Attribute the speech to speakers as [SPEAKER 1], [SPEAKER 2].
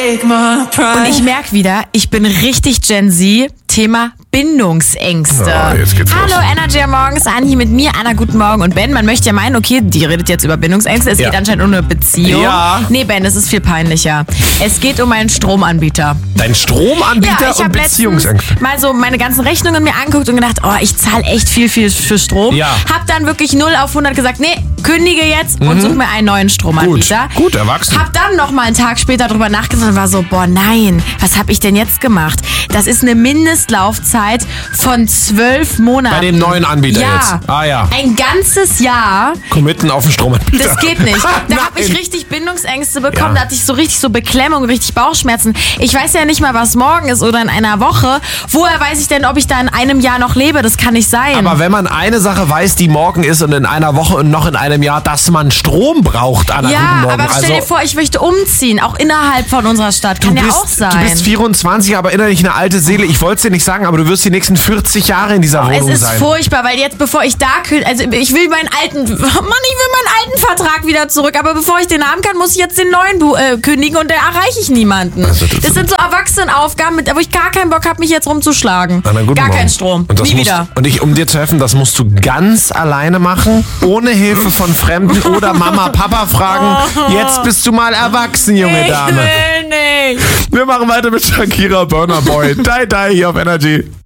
[SPEAKER 1] Und ich merke wieder, ich bin richtig Gen Z. Thema Bindungsängste.
[SPEAKER 2] Jetzt geht's
[SPEAKER 1] Hallo,
[SPEAKER 2] los.
[SPEAKER 1] Energy am Morgen ist Anni mit mir. Anna, guten Morgen. Und Ben, man möchte ja meinen, okay, die redet jetzt über Bindungsängste. Es geht anscheinend um eine Beziehung.
[SPEAKER 2] Ja.
[SPEAKER 1] Nee, Ben, es ist viel peinlicher. Es geht um einen Stromanbieter.
[SPEAKER 2] Dein Stromanbieter
[SPEAKER 1] Ich
[SPEAKER 2] und
[SPEAKER 1] habe
[SPEAKER 2] Beziehungsängste.
[SPEAKER 1] letztens mal so meine ganzen Rechnungen mir angeguckt und gedacht, oh, ich zahle echt viel für Strom.
[SPEAKER 2] Ja.
[SPEAKER 1] Hab dann wirklich 0 auf 100 gesagt, nee, kündige jetzt und such mir einen neuen Stromanbieter.
[SPEAKER 2] Gut, erwachsen.
[SPEAKER 1] Hab dann noch mal einen Tag später drüber nachgedacht und war so, boah, nein, was hab ich denn jetzt gemacht? Das ist eine Mindestlaufzeit von 12 Monaten.
[SPEAKER 2] Bei dem neuen Anbieter jetzt. Ah ja.
[SPEAKER 1] Ein ganzes Jahr.
[SPEAKER 2] Committen auf den Stromanbieter.
[SPEAKER 1] Das geht nicht. Da habe ich
[SPEAKER 2] Nein.
[SPEAKER 1] richtig Bindungsängste bekommen.
[SPEAKER 2] Ja.
[SPEAKER 1] Da hatte ich so richtig so Beklemmung, richtig Bauchschmerzen. Ich weiß ja nicht mal, was morgen ist oder in einer Woche. Woher weiß ich denn, ob ich da in einem Jahr noch lebe? Das kann nicht sein.
[SPEAKER 2] Aber wenn man eine Sache weiß, die morgen ist und in einer Woche und noch in einem Jahr, dass man Strom braucht an einem guten
[SPEAKER 1] ja,
[SPEAKER 2] Morgen.
[SPEAKER 1] aber stell dir vor, ich möchte umziehen, auch innerhalb von unserer Stadt. Kann ja auch sein.
[SPEAKER 2] Du bist 24, aber innerlich eine alte Seele. Ich wollte es dir nicht sagen, aber du wirst die nächsten 40 Jahre in dieser
[SPEAKER 1] Es
[SPEAKER 2] Wohnung
[SPEAKER 1] ist
[SPEAKER 2] sein.
[SPEAKER 1] furchtbar, weil jetzt, bevor ich da also ich will meinen alten Vertrag wieder zurück, aber bevor ich den haben kann, muss ich jetzt den neuen kündigen und da erreiche ich niemanden.
[SPEAKER 2] Also,
[SPEAKER 1] das sind so Erwachsenenaufgaben, wo ich gar keinen Bock habe, mich jetzt rumzuschlagen.
[SPEAKER 2] Na, guten
[SPEAKER 1] Gar
[SPEAKER 2] Morgen.
[SPEAKER 1] kein Strom.
[SPEAKER 2] Und das
[SPEAKER 1] Nie
[SPEAKER 2] musst,
[SPEAKER 1] wieder.
[SPEAKER 2] Und um dir zu helfen, das musst du ganz alleine machen, ohne Hilfe von Fremden oder Mama, Papa fragen. Jetzt bist du mal erwachsen, junge Dame.
[SPEAKER 1] Ich will nicht.
[SPEAKER 2] Wir machen weiter mit Shakira, Burner Boy. Die hier auf Energy.